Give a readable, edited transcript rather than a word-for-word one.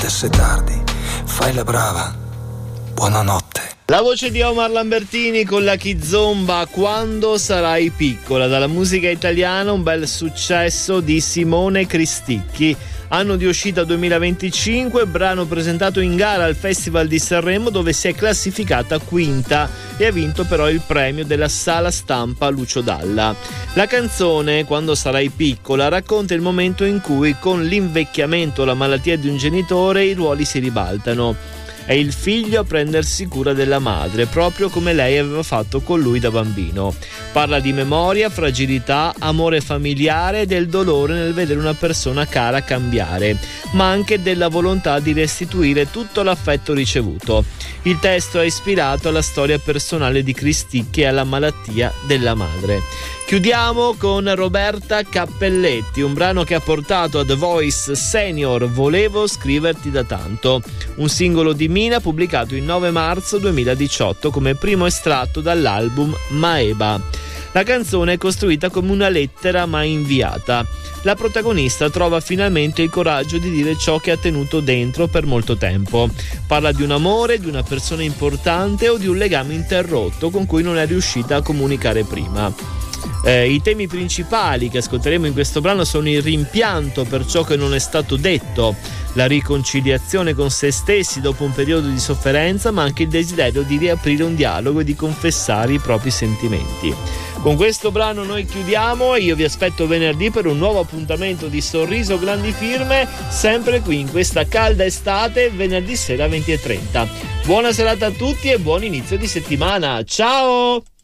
anche se tardi, fai la brava, buonanotte. La voce di Omar Lambertini con la Kizomba, Quando sarai piccola. Dalla musica italiana un bel successo di Simone Cristicchi. Anno di uscita 2025, brano presentato in gara al Festival di Sanremo, dove si è classificata quinta e ha vinto però il premio della Sala Stampa Lucio Dalla. La canzone Quando sarai piccola racconta il momento in cui, con l'invecchiamento o la malattia di un genitore, i ruoli si ribaltano. È il figlio a prendersi cura della madre, proprio come lei aveva fatto con lui da bambino. Parla di memoria, fragilità, amore familiare e del dolore nel vedere una persona cara cambiare, ma anche della volontà di restituire tutto l'affetto ricevuto. Il testo è ispirato alla storia personale di Cristicchi e alla malattia della madre. Chiudiamo con Roberta Cappelletti, un brano che ha portato a The Voice Senior Volevo scriverti da tanto, un singolo di Mina pubblicato il 9 marzo 2018 come primo estratto dall'album Maeba. La canzone è costruita come una lettera mai inviata. La protagonista trova finalmente il coraggio di dire ciò che ha tenuto dentro per molto tempo. Parla di un amore, di una persona importante o di un legame interrotto con cui non è riuscita a comunicare prima. I temi principali che ascolteremo in questo brano sono il rimpianto per ciò che non è stato detto, la riconciliazione con se stessi dopo un periodo di sofferenza, ma anche il desiderio di riaprire un dialogo e di confessare i propri sentimenti. Con questo brano noi chiudiamo e io vi aspetto venerdì per un nuovo appuntamento di Sorriso Grandi Firme, sempre qui in questa calda estate, venerdì sera 20:30. Buona serata a tutti e buon inizio di settimana. Ciao!